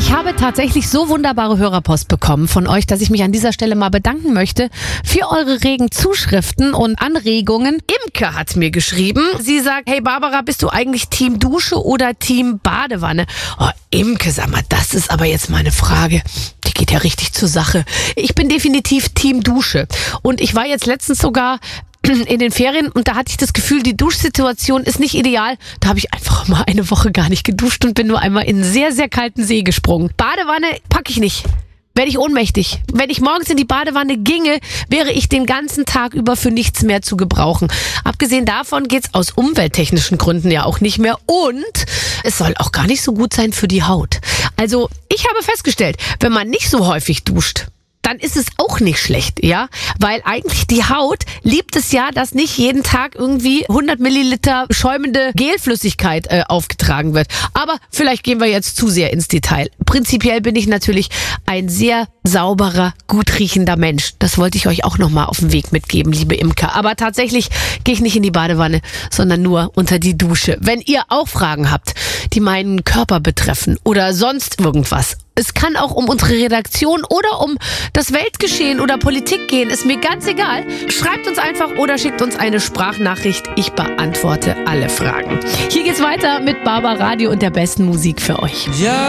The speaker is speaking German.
Ich habe tatsächlich so wunderbare Hörerpost bekommen von euch, dass ich mich an dieser Stelle mal bedanken möchte für eure regen Zuschriften und Anregungen. Imke hat mir geschrieben. Sie sagt, hey Barbara, bist du eigentlich Team Dusche oder Team Badewanne? Oh, Imke, sag mal, das ist aber jetzt mal eine Frage. Die geht ja richtig zur Sache. Ich bin definitiv Team Dusche. Und ich war jetzt letztens sogar in den Ferien und da hatte ich das Gefühl, die Duschsituation ist nicht ideal. Da habe ich einfach mal eine Woche gar nicht geduscht und bin nur einmal in einen sehr, sehr kalten See gesprungen. Badewanne packe ich nicht. Werde ich ohnmächtig. Wenn ich morgens in die Badewanne ginge, wäre ich den ganzen Tag über für nichts mehr zu gebrauchen. Abgesehen davon geht's aus umwelttechnischen Gründen ja auch nicht mehr und es soll auch gar nicht so gut sein für die Haut. Also ich habe festgestellt, wenn man nicht so häufig duscht, dann ist es auch nicht schlecht, ja, weil eigentlich die Haut liebt es ja, dass nicht jeden Tag irgendwie 100 Milliliter schäumende Gelflüssigkeit aufgetragen wird. Aber vielleicht gehen wir jetzt zu sehr ins Detail. Prinzipiell bin ich natürlich ein sehr sauberer, gut riechender Mensch. Das wollte ich euch auch nochmal auf den Weg mitgeben, liebe Imker. Aber tatsächlich gehe ich nicht in die Badewanne, sondern nur unter die Dusche. Wenn ihr auch Fragen habt, die meinen Körper betreffen oder sonst irgendwas, es kann auch um unsere Redaktion oder um das Weltgeschehen oder Politik gehen. Ist mir ganz egal. Schreibt uns einfach oder schickt uns eine Sprachnachricht. Ich beantworte alle Fragen. Hier geht's weiter mit Barbaradio und der besten Musik für euch. Ja.